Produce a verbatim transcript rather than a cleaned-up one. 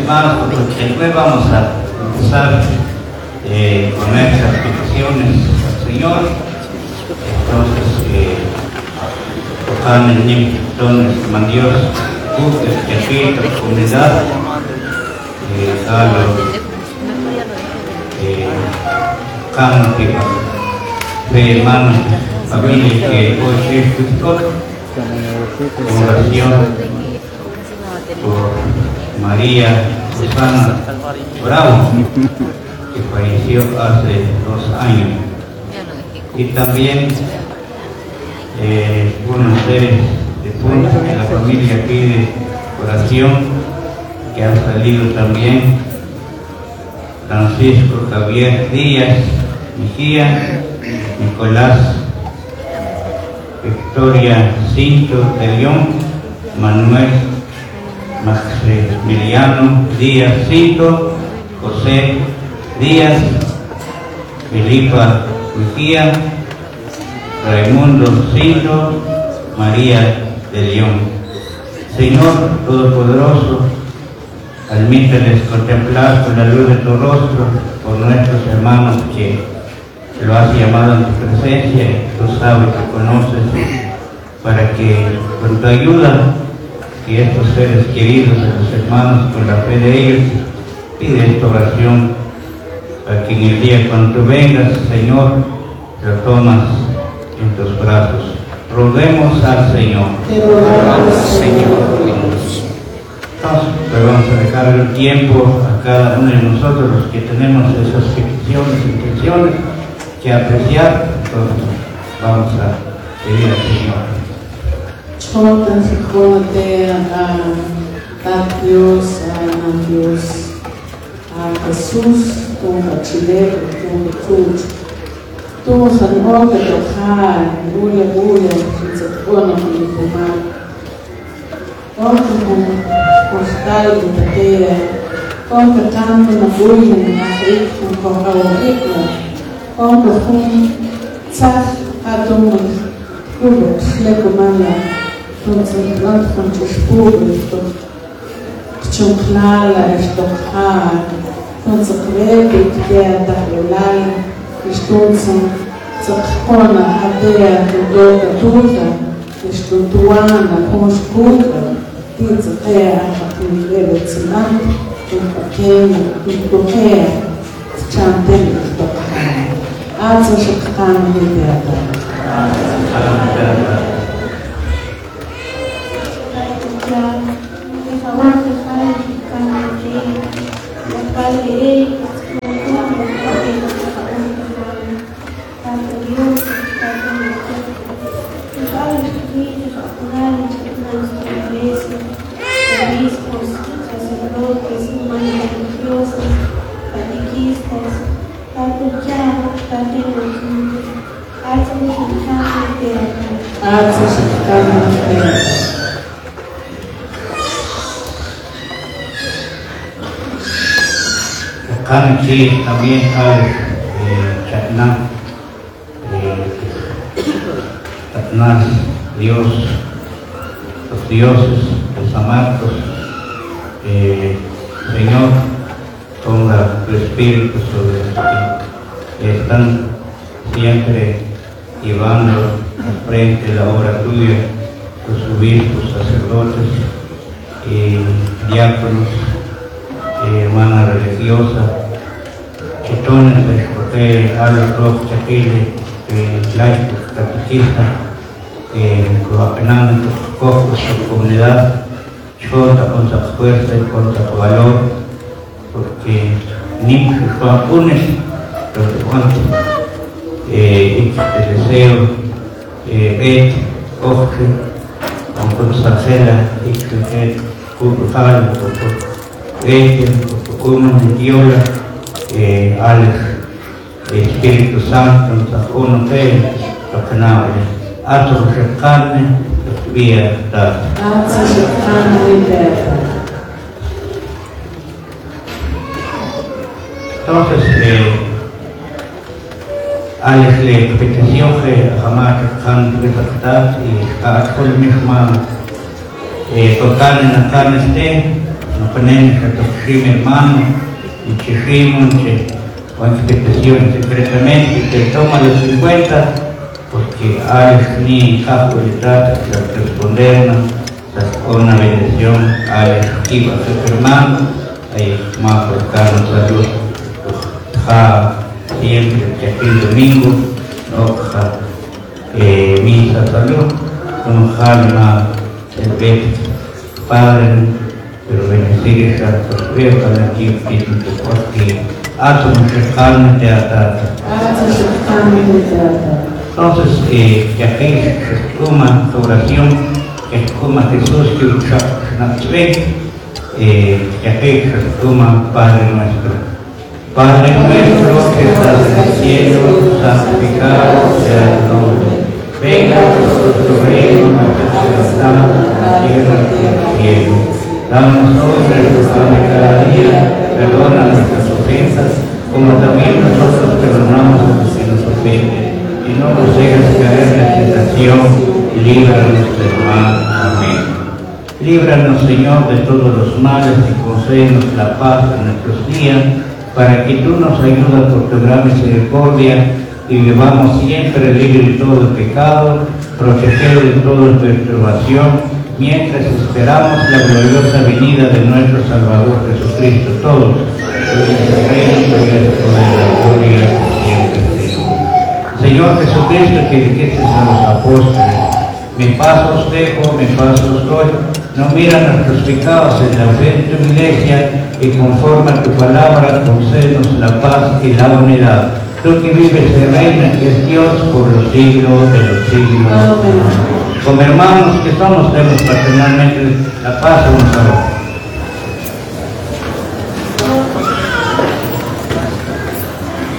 hermanos, porque después vamos a empezar eh, con estas peticiones al Señor. Entonces, eh, tocan el niño, man Dios, que aquí la comunidad, eh, a los eh, de hermanos, familia que hoy es Cristo, con oración por María Susana Bravo, que falleció hace dos años, y también eh, unos seres de punta que la familia pide oración, que ha salido también Francisco Javier Díaz Mejía, Nicolás Victoria Cinto de León, Manuel Maximiliano Díaz Cinto, José Díaz, Felipa Mejía, Raimundo Cinto, María de León. Señor Todopoderoso, admíteles contemplar con la luz de tu rostro por nuestros hermanos que lo has llamado en tu presencia, tú sabes, tú conoces, para que con tu ayuda y estos seres queridos de los hermanos, con la fe de ellos, pide esta oración para que en el día cuando tú vengas, Señor, lo tomas en tus brazos. Roguemos al Señor. Te rogamos, Señor. Entonces, vamos a dejar el tiempo a cada uno de nosotros, los que tenemos esas peticiones, intenciones, que apreciar. Entonces, vamos a pedir al Señor. Chota se jote a Dios, a Dios, a Jesús, tu bachiller, tu Jesús. Tu sanó que tocar, bulla, bulla, sin se pone con el fumar. Otro postal de tatea, con tanto na bulla, na rico, con favorito, con profund, tzach, atomos, kubos, le comanda, concentrat con chispubos, chunklala, estojar, consecrete, que atahuelal, Estunção, Sakona, Atea, Tudoka, Tuta, Estuntuana, Conscuta, Pizza, Terra, Patingleva, Tsinam, Tumpaquena, Tumpaquea, Chantena, Tupacara. Aza Shakana, Hideata. Acá en Chile también hay eh, Chatná, eh, Chatná, Dios, los dioses, los San Marcos, eh, Señor, ponga tu espíritu sobre los que están siempre llevando al frente la obra tuya, tus obispos, sacerdotes, eh, diáconos, eh, hermana religiosa, chitones de escoger, habla rojo, chapile, laico, catequista, coapenando tus cojos, tu comunidad, chota con tu fuerza y con tu valor, porque ni sus vacunes, los de cuanto, eh, el deseo, eh, coge, con consacera, y que curujal, este, como Diola, eh, al Espíritu Santo, uno fe, lo que no es, a tu carne, vía dada. Entonces, eh, Alex le petición que jamás han respetado y a la misma eh, total en la carne esté, nos ponemos a tocar mi hermano, y chirrimos, con expectación secretamente, que toma los cincuenta, porque hay ni capo de trata que respondernos, con una bendición, hay aquí a su hermano, hay más por Carlos Salud, ja, siempre, que aquí el domingo, no, ja, eh, misa salud, con Jalma, el pez, Padre, pero bendecir esa sorpresa para aquí, porque átomos se calman de atrás. Entonces, eh, que aquí se toma tu oración, que toma Jesús, que usa eh, que aquí se toma Padre nuestro. Padre nuestro que estás en el cielo, santificado sea tu nombre. Venga a nosotros tu reino, nuestra ciudad, la tierra y el cielo. Danos hoy nuestro pan de cada día, perdona nuestras ofensas, como también nosotros perdonamos a los que nos ofenden. Y no nos dejes caer en la tentación, y líbranos del mal. Amén. Líbranos, Señor, de todos los males y concédenos la paz en nuestros días, para que tú nos ayudes por tu gran misericordia y vivamos siempre libres de todo pecado, protegidos de toda perturbación, mientras esperamos la gloriosa venida de nuestro Salvador Jesucristo. Todos, el reino y el poder y la gloria siempre. Señor Jesucristo, que dijiste a los apóstoles, mi paz os dejo, mi paz os doy, no mira nuestros pecados en la fe de tu iglesia, y conforme a tu palabra concédenos la paz y la unidad. Tú que vives y reinas, que es Dios por los siglos de los siglos. Como hermanos que somos, demos paternalmente la paz unos a otros.